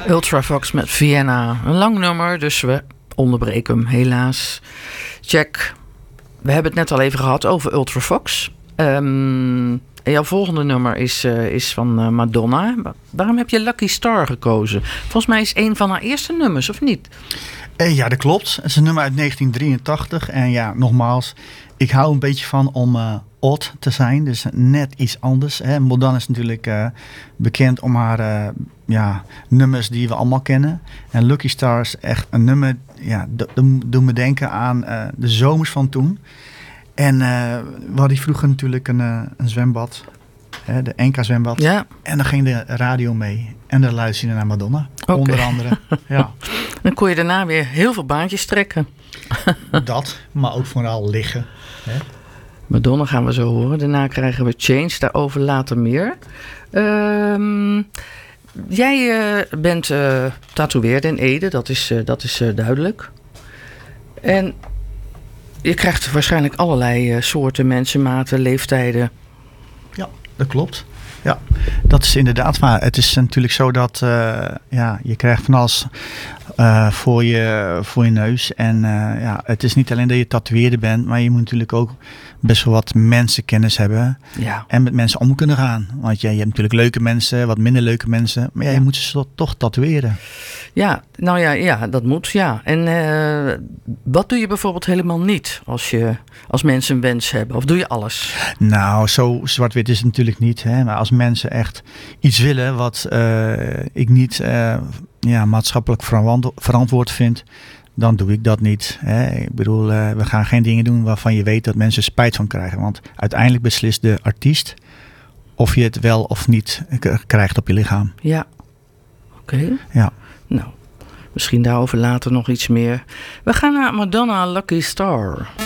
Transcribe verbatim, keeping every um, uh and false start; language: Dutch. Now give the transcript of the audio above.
Ultravox met Vienna. Een lang nummer, dus we onderbreken hem helaas. Check. We hebben het net al even gehad over Ultravox. Um, en jouw volgende nummer is, uh, is van uh, Madonna. Waarom heb je Lucky Star gekozen? Volgens mij is het een van haar eerste nummers, of niet? Uh, ja, dat klopt. Het is een nummer uit negentien drieëntachtig. En ja, nogmaals, ik hou een beetje van om uh, odd te zijn. Dus net iets anders. Hè. Madonna is natuurlijk uh, bekend om haar uh, ja, nummers die we allemaal kennen. En Lucky Star is echt een nummer, ja, dat doet me denken aan uh, de zomers van toen. En uh, we hadden vroeger natuurlijk een, uh, een zwembad. Hè, de Enka zwembad. Ja. En dan ging de radio mee. En dan luisterde je naar Madonna. Okay. Onder andere. Ja. Dan kon je daarna weer heel veel baantjes trekken. Dat, maar ook vooral liggen. Hè? Madonna gaan we zo horen. Daarna krijgen we Change, daarover later meer. Um, jij uh, bent uh, tatoeëerder in Ede, dat is, uh, dat is uh, duidelijk. En je krijgt waarschijnlijk allerlei uh, soorten mensen, maten, leeftijden. Ja, dat klopt. Ja, dat is inderdaad waar. Het is natuurlijk zo dat uh, ja, je krijgt van alles uh, voor, je, voor je neus. En uh, ja, het is niet alleen dat je tatoeëerder bent, maar je moet natuurlijk ook best wel wat mensenkennis hebben. Ja. En met mensen om kunnen gaan. Want ja, je hebt natuurlijk leuke mensen, wat minder leuke mensen. Maar ja, je ja. moet ze toch tatoeëren. Ja, nou ja, ja, dat moet, ja. En uh, wat doe je bijvoorbeeld helemaal niet als, je, als mensen een wens hebben? Of doe je alles? Nou, zo zwart-wit is het natuurlijk niet. Hè? Maar als mensen echt iets willen wat uh, ik niet uh, ja, maatschappelijk verantwoord vind, dan doe ik dat niet. Hè? Ik bedoel, uh, we gaan geen dingen doen waarvan je weet dat mensen spijt van krijgen. Want uiteindelijk beslist de artiest of je het wel of niet krijgt op je lichaam. Ja, oké. Okay. Ja. Nou, misschien daarover later nog iets meer. We gaan naar Madonna Lucky Star.